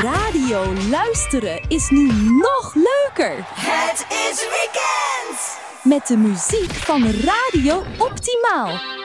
Radio luisteren is nu nog leuker. Het is weekend! Met de muziek van Radio Optimaal.